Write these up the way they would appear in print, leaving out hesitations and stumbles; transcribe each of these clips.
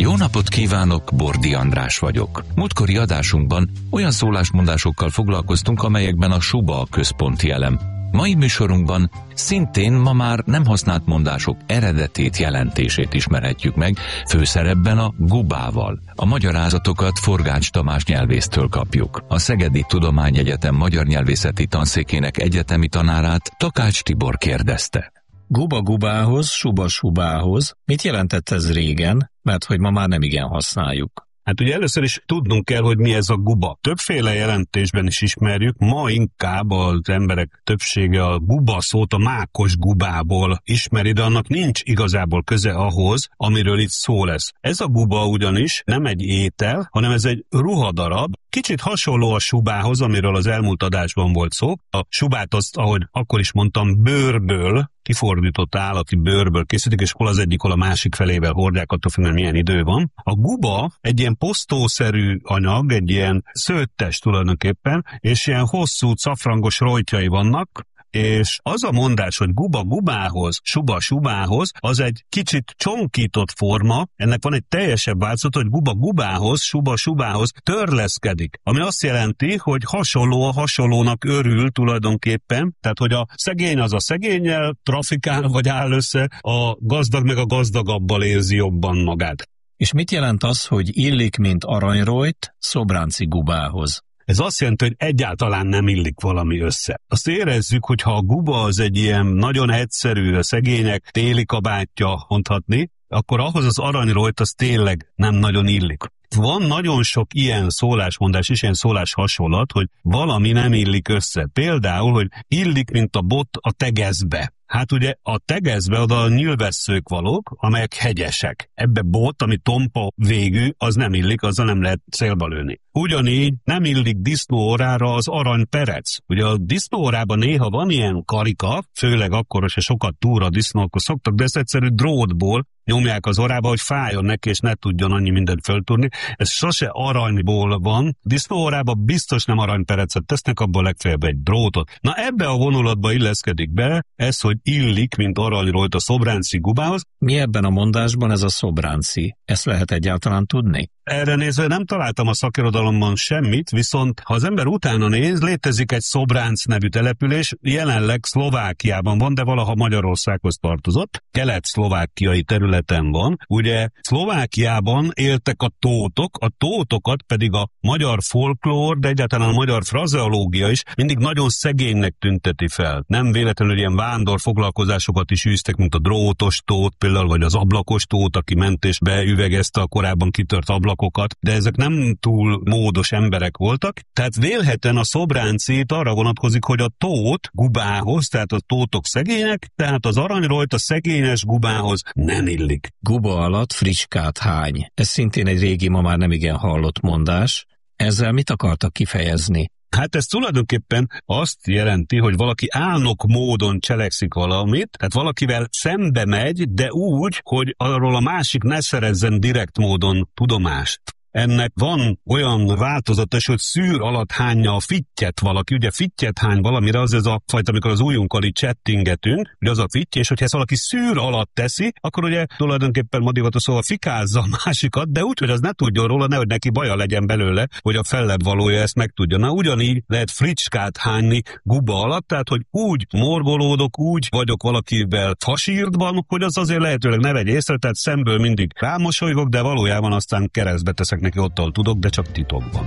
Jó napot kívánok, Bordi András vagyok. Múltkori adásunkban olyan szólásmondásokkal foglalkoztunk, amelyekben a suba a központi elem. Mai műsorunkban szintén ma már nem használt mondások eredetét, jelentését ismerhetjük meg, főszerepben a gubával. A magyarázatokat Forgács Tamás nyelvésztől kapjuk. A Szegedi Tudományegyetem magyar nyelvészeti tanszékének egyetemi tanárát Takács Tibor kérdezte. Guba gubához, suba subához. Mit jelentett ez régen? Mert hogy ma már nem igen használjuk. Hát ugye először is tudnunk kell, hogy mi ez a guba. Többféle jelentésben is ismerjük, ma inkább az emberek többsége a guba szót a mákos gubából ismeri, de annak nincs igazából köze ahhoz, amiről itt szó lesz. Ez a guba ugyanis nem egy étel, hanem ez egy ruhadarab, kicsit hasonló a subához, amiről az elmúlt adásban volt szó. A subát azt, ahogy akkor is mondtam, bőrből, kifordított állati bőrből készítik, és hol az egyik, hol a másik felével hordják, attól függően milyen idő van. A guba egy ilyen posztószerű anyag, egy ilyen szőttes tulajdonképpen, és ilyen hosszú, szafrangos rojtjai vannak, és az a mondás, hogy guba gubához, suba subához, az egy kicsit csonkított forma, ennek van egy teljesebb változat, hogy guba gubához, suba subához törleszkedik, ami azt jelenti, hogy hasonló a hasonlónak örül tulajdonképpen, tehát hogy a szegény az a szegénnyel trafikál vagy áll össze, a gazdag meg a gazdagabbal érzi jobban magát. És mit jelent az, hogy illik, mint aranyrojt, szobránci gubához? Ez azt jelenti, hogy egyáltalán nem illik valami össze. Azt érezzük, hogy ha a guba az egy ilyen nagyon egyszerű, a szegények téli kabátja mondhatni, akkor ahhoz az aranyrojt az tényleg nem nagyon illik. Van nagyon sok ilyen szólásmondás és ilyen szólás hasonlat, hogy valami nem illik össze. Például, hogy illik, mint a bot a tegezbe. Hát ugye a tegezbe oda a nyilvesszők valók, amelyek hegyesek. Ebbe bot, ami tompa végű, az nem illik, azzal nem lehet célba lőni. Ugyanígy nem illik disznóórára az aranyperec. Ugye a disznóórában néha van ilyen karika, főleg akkor, hogyha sokat túr a disznó, akkor szoktak, de ezt egyszerű drótból nyomják az órába, hogy fájjon neki, és ne tudjon annyi mindent föltúrni. Ez sose aranyból van. Disznóórában biztos nem aranyperecet tesznek, abból legfeljebb egy drótot. Na ebbe a vonulatba illeszkedik be ez, hogy illik, mint aranyrojt a szobránci gubához. Mi ebben a mondásban ez a szobránci? Ezt lehet egyáltalán tudni? Erre nézve nem találtam a szakirodalomban semmit, viszont ha az ember utána néz, létezik egy Szobránc nevű település, jelenleg Szlovákiában van, de valaha Magyarországhoz tartozott, kelet-szlovákiai területen van. Ugye Szlovákiában éltek a tótok, a tótokat pedig a magyar folklór, de egyáltalán a magyar frazeológia is mindig nagyon szegénynek tünteti fel. Nem véletlenül ilyen vándor foglalkozásokat is űztek, mint a drótos tót például, vagy az ablakos tót, aki ment és beüvegezte a korábban kitört ablakokat, de ezek nem túl módos emberek voltak, tehát vélhetően a szobránci arra vonatkozik, hogy a tót gubához, tehát a tótok szegények, tehát az aranyrojt a szegényes gubához nem illik. Guba alatt fricskát hány. Ez szintén egy régi, ma már nem igen hallott mondás. Ezzel mit akartak kifejezni? Hát ez tulajdonképpen azt jelenti, hogy valaki álnok módon cselekszik valamit, tehát valakivel szembe megy, de úgy, hogy arról a másik ne szerezzen direkt módon tudomást. Ennek van olyan változata, hogy szűr alatt hányja a fittyet valaki, ugye fittyet hány valamire, az ez a fajta, amikor az ujjunkkal így csettingetünk, ugye az a fitty, és hogyha ezt valaki szűr alatt teszi, akkor ugye tulajdonképpen ma divatos szóval fikázza a másikat, de úgy, hogy az ne tudjon róla, nehogy neki baja legyen belőle, hogy a fellebb valója ezt megtudja. Na ugyanígy lehet fricskát hányni guba alatt, tehát hogy úgy morgolódok, úgy vagyok valakivel fasírdban, hogy az azért lehetőleg ne vegy észre, tehát szemből mindig rámosolygok, de valójában aztán keresztbe teszek neki, ottól tudok, de csak titokban.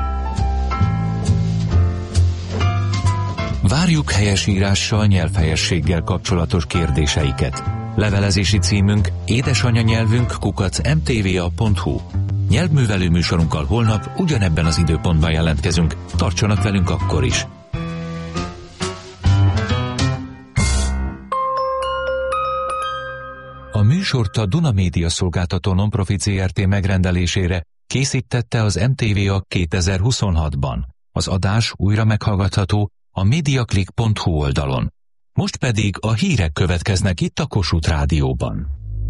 Várjuk helyesírással, nyelvhelyességgel kapcsolatos kérdéseiket. Levelezési címünk édesanyanyelvünk@mtva.hu. Nyelvművelő műsorunkkal holnap ugyanebben az időpontban jelentkezünk. Tartsanak velünk akkor is! A műsort a Duna Média Szolgáltató Nonprofit Zrt. Megrendelésére készítette az MTVA 2026-ban. Az adás újra meghallgatható a mediaclick.hu oldalon. Most pedig a hírek következnek itt a Kossuth Rádióban.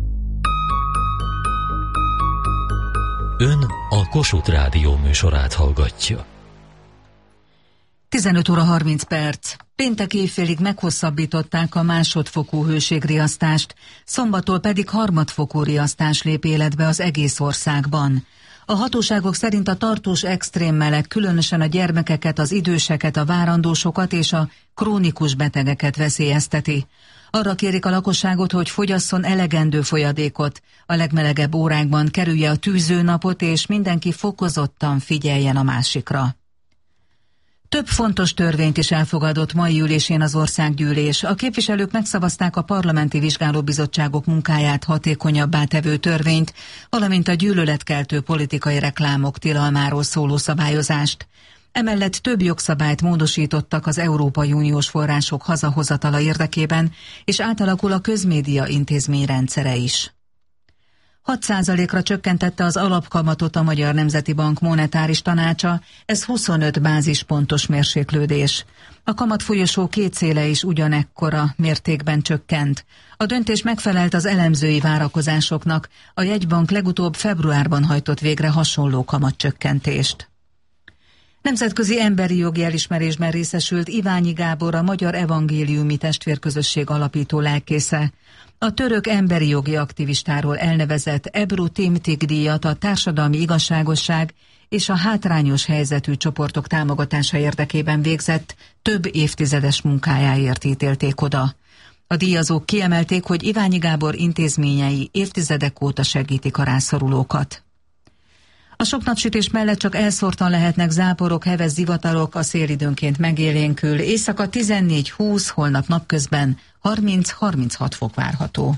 Ön a Kossuth Rádió műsorát hallgatja. 15 óra 30 perc. Péntek éjfélig meghosszabbították a másodfokú hőségriasztást, szombattól pedig harmadfokú riasztás lép életbe az egész országban. A hatóságok szerint a tartós extrém meleg különösen a gyermekeket, az időseket, a várandósokat és a krónikus betegeket veszélyezteti. Arra kérik a lakosságot, hogy fogyasszon elegendő folyadékot, a legmelegebb órákban kerülje a tűzőnapot, és mindenki fokozottan figyeljen a másikra. Több fontos törvényt is elfogadott mai ülésén az országgyűlés. A képviselők megszavazták a parlamenti vizsgálóbizottságok munkáját hatékonyabbá tevő törvényt, valamint a gyűlöletkeltő politikai reklámok tilalmáról szóló szabályozást. Emellett több jogszabályt módosítottak az Európai Uniós források hazahozatala érdekében, és átalakul a közmédia intézményrendszere is. 6%-ra csökkentette az alapkamatot a Magyar Nemzeti Bank monetáris tanácsa, ez 25 bázispontos mérséklődés. A kamatfolyosó két széle is ugyanekkora mértékben csökkent. A döntés megfelelt az elemzői várakozásoknak, a jegybank legutóbb februárban hajtott végre hasonló kamatcsökkentést. Nemzetközi emberi jogi elismerésben részesült Iványi Gábor, a Magyar Evangéliumi Testvérközösség alapító lelkésze. A török emberi jogi aktivistáról elnevezett Ebru Timtik díjat a társadalmi igazságosság és a hátrányos helyzetű csoportok támogatása érdekében végzett több évtizedes munkájáért ítélték oda. A díjazók kiemelték, hogy Iványi Gábor intézményei évtizedek óta segítik a rászorulókat. A sok napsütés mellett csak elszórtan lehetnek záporok, heves zivatarok, a szél időnként megélénkül. Éjszaka 14-20, holnap napközben 30-36 fok várható.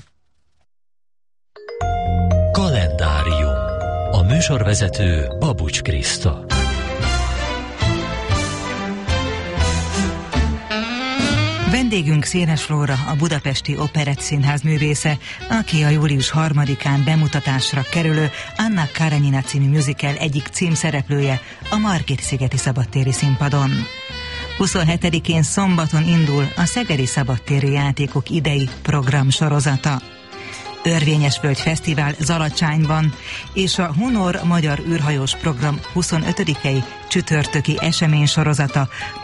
Kalendárium. A műsorvezető Babucs Kriszta. Vendégünk Szénes Flóra, a Budapesti Operett Színház művésze, aki a július 3-án bemutatásra kerülő Anna Karenina című musical egyik címszereplője a Margit-szigeti szabadtéri színpadon. 27-én szombaton indul a Szegedi Szabadtéri Játékok idei programsorozata. Örvényesvölgy Fesztivál Zalacsányban és a Hunor Magyar űrhajós program 25. csütörtöki eseménysorozata